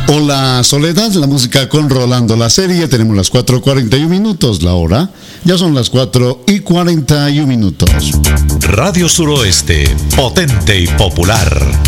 Hola Soledad, la música con Rolando La Serie. Tenemos las 4:41 minutos, la hora. Ya son las 4:41 minutos. Radio Suroeste, potente y popular.